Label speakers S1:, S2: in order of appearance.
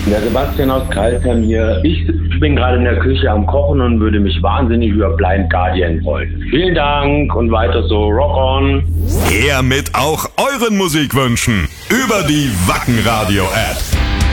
S1: Der Sebastian aus Kaltheim hier. Ich bin gerade in der Küche am Kochen und würde mich wahnsinnig über Blind Guardian freuen. Vielen Dank und weiter so. Rock on!
S2: Her mit auch euren Musikwünschen über die Wacken Radio App.